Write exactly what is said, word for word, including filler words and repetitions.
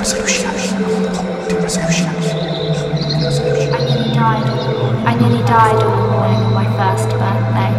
I nearly died on the morning of my first birthday.